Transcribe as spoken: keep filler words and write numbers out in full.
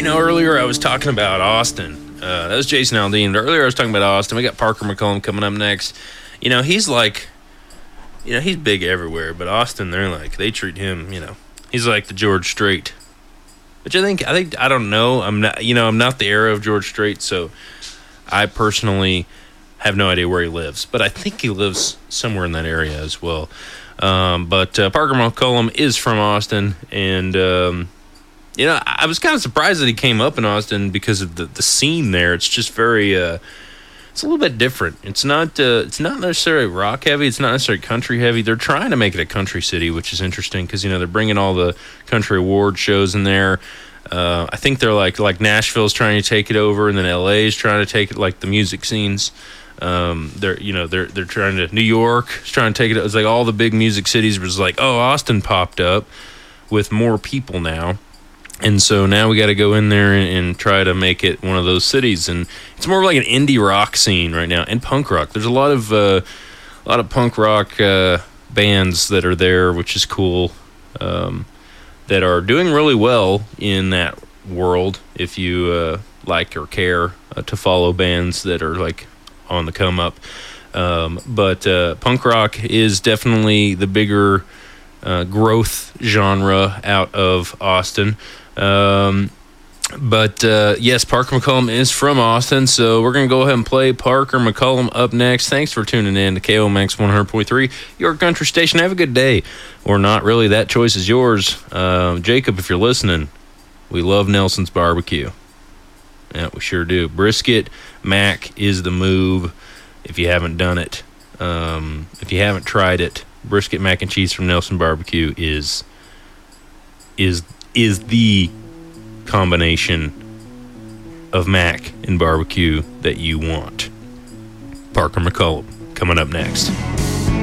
know, earlier I was talking about Austin. Uh, that was Jason Aldean. But earlier I was talking about Austin. We got Parker McCollum coming up next. You know, he's like, you know, he's big everywhere. But Austin, they're like, they treat him, you know, he's like the George Strait. Which I think, I think, I don't know. I'm not, you know, I'm not the era of George Strait, so I personally have no idea where he lives. But I think he lives somewhere in that area as well. Um, but uh, Parker McCollum is from Austin, and um, you know, I was kind of surprised that he came up in Austin because of the, the scene there. It's just very, uh, it's a little bit different. It's not, uh, it's not necessarily rock heavy. It's not necessarily country heavy. They're trying to make it a country city, which is interesting because you know they're bringing all the country award shows in there. Uh, I think they're like like Nashville's trying to take it over, and then L A is trying to take it, like the music scenes. Um, they're you know they're they're trying to New York is trying to take it. It's like all the big music cities was like, oh, Austin popped up with more people now. And so now we got to go in there and, and try to make it one of those cities, and it's more like an indie rock scene right now, and punk rock. There's a lot of uh, a lot of punk rock uh, bands that are there, which is cool. Um, that are doing really well in that world. If you uh, like or care uh, to follow bands that are like on the come up, um, but uh, punk rock is definitely the bigger uh, growth genre out of Austin. Um, but uh, yes, Parker McCollum is from Austin, so we're going to go ahead and play Parker McCollum up next. Thanks for tuning in to K O M X one hundred point three, your country station. Have a good day. Or not really, that choice is yours. Uh, Jacob, if you're listening, we love Nelson's Barbecue. Yeah, we sure do. Brisket Mac is the move if you haven't done it. Um, if you haven't tried it, brisket mac and cheese from Nelson Barbecue is is is the combination of mac and barbecue that you want. Parker McCollum coming up next.